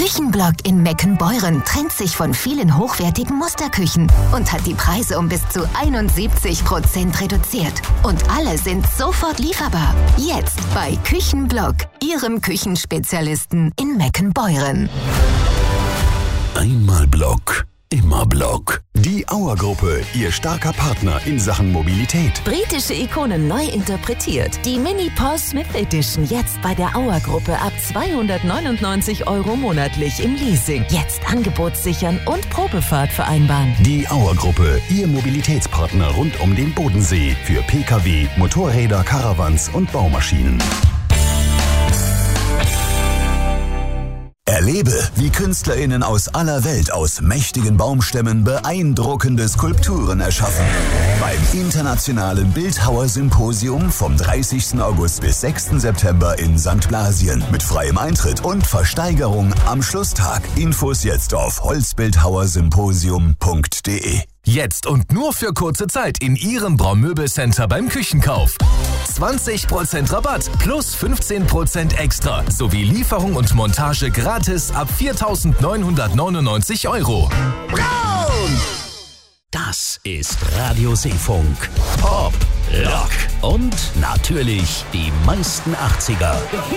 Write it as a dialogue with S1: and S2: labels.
S1: Küchenblock in Meckenbeuren trennt sich von vielen hochwertigen Musterküchen und hat die Preise um bis zu 71% reduziert. Und alle sind sofort lieferbar. Jetzt bei Küchenblock, Ihrem Küchenspezialisten in Meckenbeuren.
S2: Einmal Block, immer Block. Die Auer-Gruppe, Ihr starker Partner in Sachen Mobilität.
S3: Britische Ikonen neu interpretiert. Die Mini Paul Smith Edition jetzt bei der Auer-Gruppe ab 299 € monatlich im Leasing. Jetzt Angebot sichern und Probefahrt vereinbaren.
S2: Die Auer-Gruppe, Ihr Mobilitätspartner rund um den Bodensee für Pkw, Motorräder, Caravans und Baumaschinen. Erlebe, wie KünstlerInnen aus aller Welt aus mächtigen Baumstämmen beeindruckende Skulpturen erschaffen. Beim Internationalen Bildhauer-Symposium vom 30. August bis 6. September in St. Blasien mit freiem Eintritt und Versteigerung am Schlusstag. Infos jetzt auf holzbildhauersymposium.de.
S4: Jetzt und nur für kurze Zeit in Ihrem Braumöbelcenter beim Küchenkauf. 20% Rabatt plus 15% extra sowie Lieferung und Montage gratis ab 4.999 €.
S5: Braun! Das ist Radio Seefunk. Pop, Rock und natürlich die meisten 80er.